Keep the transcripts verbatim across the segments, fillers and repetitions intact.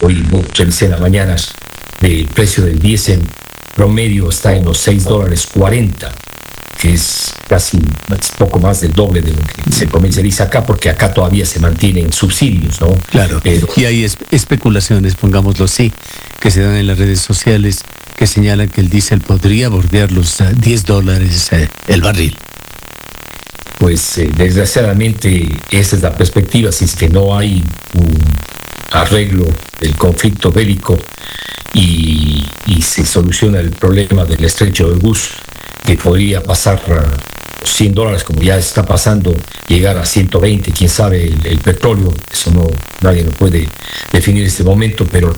Hoy revisé en la mañana, el precio del diésel promedio está en los seis dólares cuarenta, que es casi es poco más del doble de lo que se comercializa acá, porque acá todavía se mantienen subsidios, ¿no? Claro, Pero, y hay es, especulaciones, pongámoslo así, que se dan en las redes sociales que señalan que el diésel podría bordear los uh, diez dólares uh, el barril. Pues eh, desgraciadamente esa es la perspectiva, si es que no hay un arreglo del conflicto bélico y, y se soluciona el problema del estrecho de Hormuz, que podría pasar a cien dólares, como ya está pasando, llegar a ciento veinte, quién sabe, el, el petróleo, eso no, nadie lo puede definir en este momento, pero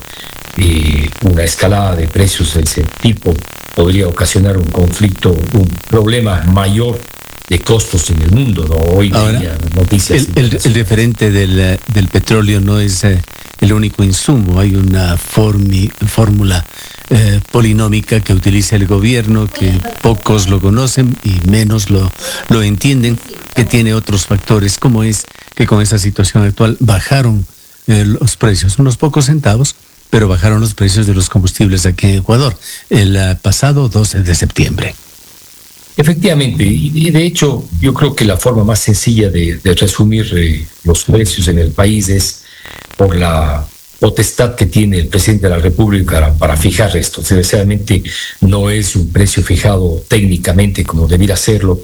eh, una escalada de precios de ese tipo podría ocasionar un conflicto, un problema mayor de costos en el mundo, ¿no? Hoy Ahora, leía noticias. El, el, el referente del, del petróleo no es eh, el único insumo, hay una formi, fórmula eh, polinómica que utiliza el gobierno, que pocos lo conocen y menos lo, lo entienden, que tiene otros factores, como es que con esa situación actual bajaron eh, los precios, unos pocos centavos, pero bajaron los precios de los combustibles aquí en Ecuador el uh, pasado doce de septiembre. Efectivamente, y de hecho yo creo que la forma más sencilla de, de resumir eh, los precios en el país es por la potestad que tiene el presidente de la República para, para fijar esto. Desgraciadamente no es un precio fijado técnicamente como debiera serlo,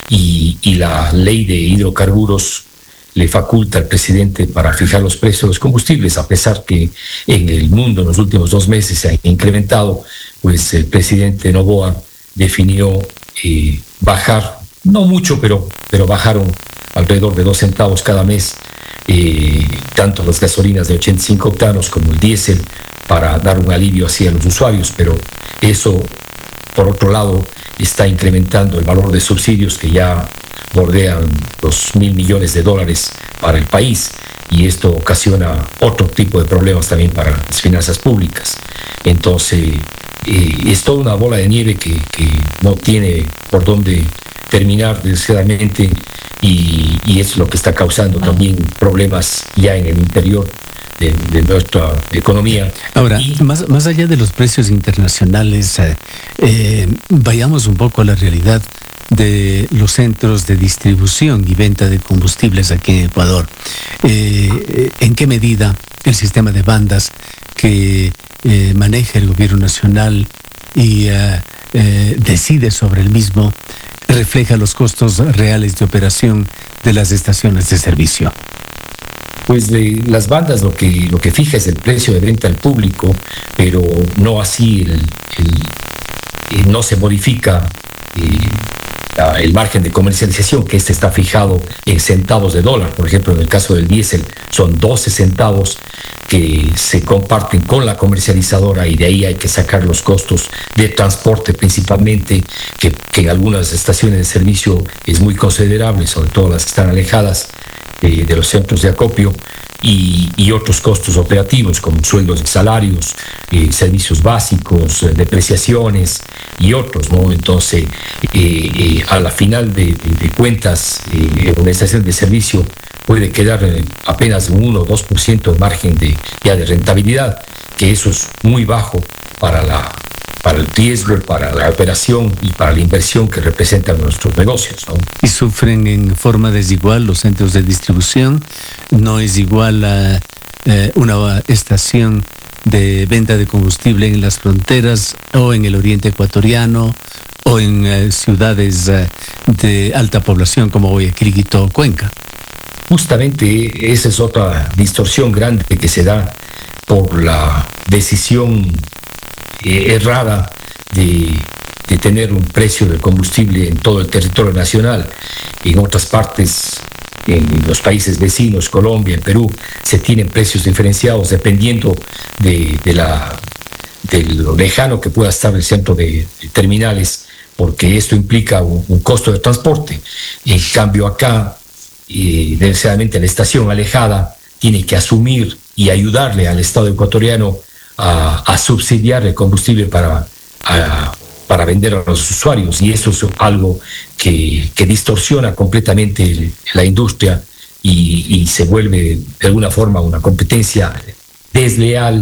y, y la ley de hidrocarburos le faculta al presidente para fijar los precios de los combustibles, a pesar que en el mundo en los últimos dos meses se ha incrementado. Pues el presidente Noboa definió eh, bajar, no mucho, pero, pero bajaron alrededor de dos centavos cada mes, eh, tanto las gasolinas de ochenta y cinco octanos como el diésel, para dar un alivio hacia los usuarios, pero eso, por otro lado, está incrementando el valor de subsidios que ya bordean los mil millones de dólares para el país, y esto ocasiona otro tipo de problemas también para las finanzas públicas. Entonces, eh, es toda una bola de nieve que, que no tiene por dónde terminar, desgraciadamente, y, y es lo que está causando también problemas ya en el interior de, de nuestra economía. Ahora, y, más, más allá de los precios internacionales, eh, eh, vayamos un poco a la realidad de los centros de distribución y venta de combustibles aquí en Ecuador. Eh, ¿En qué medida el sistema de bandas que eh, maneja el gobierno nacional y eh, eh, decide sobre el mismo refleja los costos reales de operación de las estaciones de servicio? Pues de las bandas lo que, lo que fija es el precio de venta al público, pero no así, el, el, el no se modifica el, el margen de comercialización, que este está fijado en centavos de dólar. Por ejemplo, en el caso del diésel son doce centavos que se comparten con la comercializadora, y de ahí hay que sacar los costos de transporte principalmente, que, que en algunas estaciones de servicio es muy considerable, sobre todo las que están alejadas eh, de los centros de acopio, y, y otros costos operativos como sueldos y salarios, eh, servicios básicos, eh, depreciaciones y otros, ¿no? Entonces, eh, eh, a la final de, de, de cuentas, eh, una estación de servicio puede quedar eh, apenas un uno o dos por ciento de margen de, ya de rentabilidad, que eso es muy bajo para, la, para el riesgo, para la operación y para la inversión que representan nuestros negocios, ¿no? Y sufren en forma desigual los centros de distribución. No es igual a eh, una estación de venta de combustible en las fronteras o en el oriente ecuatoriano o en eh, ciudades eh, de alta población como Guayaquil, Quito o Cuenca. Justamente esa es otra distorsión grande que se da por la decisión eh, errada de, de tener un precio del combustible en todo el territorio nacional. En otras partes, en los países vecinos, Colombia, en Perú, se tienen precios diferenciados dependiendo de, de, la, de lo lejano que pueda estar el centro de, de terminales, porque esto implica un, un costo de transporte. En cambio acá, y desgraciadamente la estación alejada tiene que asumir y ayudarle al Estado ecuatoriano a, a subsidiar el combustible para, a, para vender a los usuarios, y eso es algo que, que distorsiona completamente la industria y, y se vuelve de alguna forma una competencia desleal